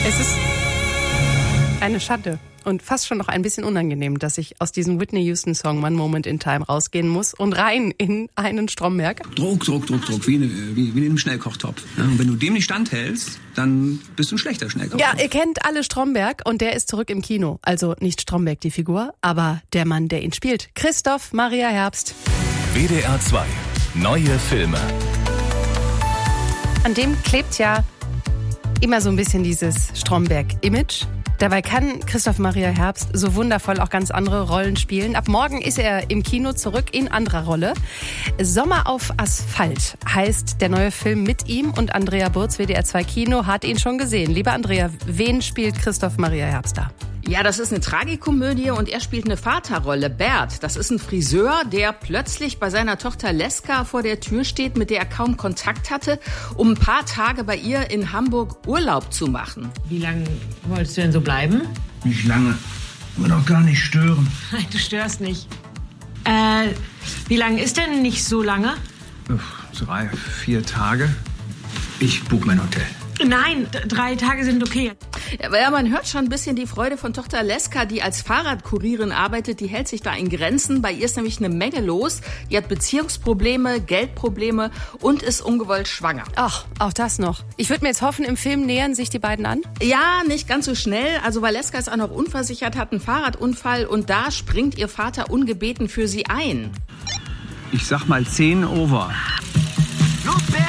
Es ist eine Schande und fast schon noch ein bisschen unangenehm, dass ich aus diesem Whitney Houston-Song One Moment in Time rausgehen muss und rein in einen Stromberg. Druck, wie in einem Schnellkochtopf. Ja, und wenn du dem nicht standhältst, dann bist du ein schlechter Schnellkochtopf. Ja, ihr kennt alle Stromberg und der ist zurück im Kino. Also nicht Stromberg die Figur, aber der Mann, der ihn spielt. Christoph Maria Herbst. WDR 2. Neue Filme. An dem klebt ja immer so ein bisschen dieses Stromberg-Image. Dabei kann Christoph Maria Herbst so wundervoll auch ganz andere Rollen spielen. Ab morgen ist er im Kino zurück in anderer Rolle. Sommer auf Asphalt heißt der neue Film mit ihm und Andrea Burz, WDR 2 Kino, hat ihn schon gesehen. Liebe Andrea, wen spielt Christoph Maria Herbst da? Ja, das ist eine Tragikomödie und er spielt eine Vaterrolle. Bert, das ist ein Friseur, der plötzlich bei seiner Tochter Leska vor der Tür steht, mit der er kaum Kontakt hatte, um ein paar Tage bei ihr in Hamburg Urlaub zu machen. Wie lange wolltest du denn so bleiben? Nicht lange. Will doch gar nicht stören. Nein, du störst nicht. Wie lange ist denn nicht so lange? 3, 4 Tage. Ich buche mein Hotel. Nein, 3 Tage sind okay. Ja, man hört schon ein bisschen die Freude von Tochter Leska, die als Fahrradkurierin arbeitet. Die hält sich da in Grenzen. Bei ihr ist nämlich eine Menge los. Die hat Beziehungsprobleme, Geldprobleme und ist ungewollt schwanger. Ach, auch das noch. Ich würde mir jetzt hoffen, im Film nähern sich die beiden an. Ja, nicht ganz so schnell. Also weil Leska ist auch noch unversichert, hat einen Fahrradunfall und da springt ihr Vater ungebeten für sie ein. Ich sag mal 10 over. Los, Bert!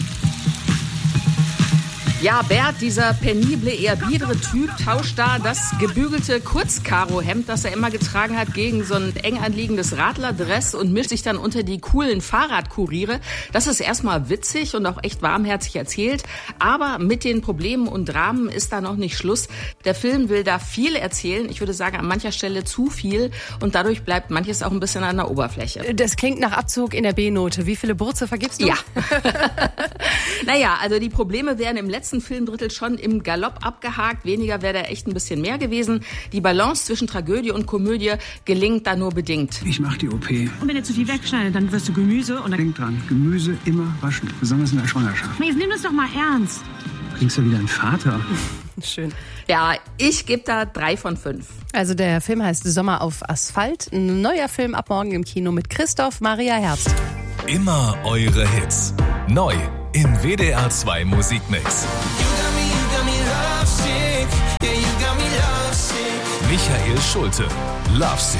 Ja, Bert, dieser penible, eher biedere Typ, tauscht da das gebügelte Kurzkarohemd, das er immer getragen hat, gegen so ein eng anliegendes Radlerdress und mischt sich dann unter die coolen Fahrradkuriere. Das ist erstmal witzig und auch echt warmherzig erzählt, aber mit den Problemen und Dramen ist da noch nicht Schluss. Der Film will da viel erzählen, ich würde sagen an mancher Stelle zu viel und dadurch bleibt manches auch ein bisschen an der Oberfläche. Das klingt nach Abzug in der B-Note. Wie viele Burze vergibst du? Ja. Naja, also die Probleme wären im letzten Filmdrittel schon im Galopp abgehakt. Weniger wäre da echt ein bisschen mehr gewesen. Die Balance zwischen Tragödie und Komödie gelingt da nur bedingt. Ich mach die OP. Und wenn ihr zu viel wegschneidet, dann wirst du Gemüse und dann... Denk dran, Gemüse immer waschen. Besonders in der Schwangerschaft. Jetzt nimm das doch mal ernst. Kriegst du wieder einen Vater? Schön. Ja, ich gebe da 3 von 5. Also der Film heißt Sommer auf Asphalt. Ein neuer Film ab morgen im Kino mit Christoph Maria Herbst. Immer eure Hits. Neu im WDR 2 Musikmix. Michael Schulte, Love Sick.